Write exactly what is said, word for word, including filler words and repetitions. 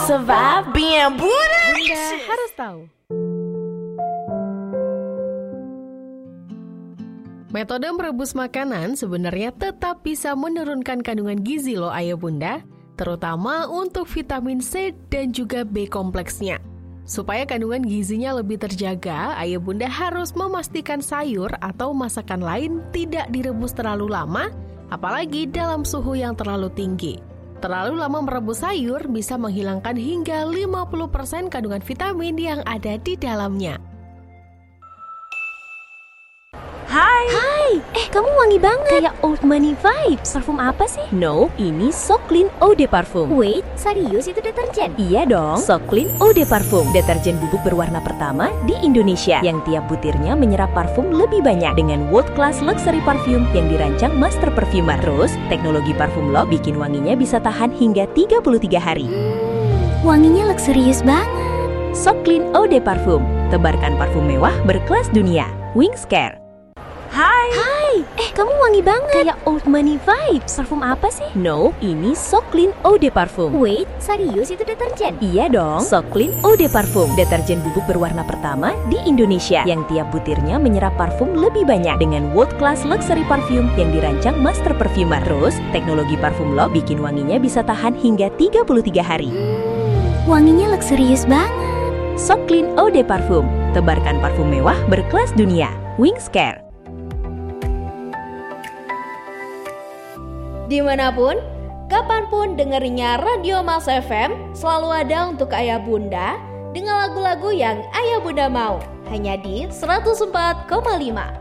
survive being Buddha. Bunda harus tahu. Metode merebus makanan sebenarnya tetap bisa menurunkan kandungan gizi loh ayah bunda, terutama untuk vitamin C dan juga B kompleksnya. Supaya kandungan gizinya lebih terjaga, ayah bunda harus memastikan sayur atau masakan lain tidak direbus terlalu lama, apalagi dalam suhu yang terlalu tinggi. Terlalu lama merebus sayur bisa menghilangkan hingga lima puluh persen kandungan vitamin yang ada di dalamnya. Hai. Hai. Eh, kamu wangi banget. Kayak old money vibes. Parfum apa sih? No, ini So Clean Eau de Parfum. Wait, serius itu deterjen? Iya dong. So Clean Eau de Parfum, deterjen bubuk berwarna pertama di Indonesia yang tiap butirnya menyerap parfum lebih banyak dengan world class luxury parfum yang dirancang master perfumer. Terus, teknologi parfum lock bikin wanginya bisa tahan hingga tiga puluh tiga hari. Hmm, wanginya luxurious banget. So Clean Eau de Parfum, tebarkan parfum mewah berkelas dunia. Wings Care. Hai. Hai. Eh, kamu wangi banget. Kayak old money vibes. Parfum apa sih? No, ini So Clean Eau de Parfum. Wait, serius itu deterjen? Iya dong. So Clean Eau de Parfum, deterjen bubuk berwarna pertama di Indonesia yang tiap butirnya menyerap parfum lebih banyak dengan world class luxury parfum yang dirancang master perfumer. Terus, teknologi parfum lock bikin wanginya bisa tahan hingga tiga puluh tiga hari. Hmm, wanginya luxurious banget. So Clean Eau de Parfum, tebarkan parfum mewah berkelas dunia. Wings Care. Dimanapun, kapanpun dengerinya Radio Mas F M, selalu ada untuk ayah bunda dengan lagu-lagu yang ayah bunda mau. Hanya di seratus empat koma lima.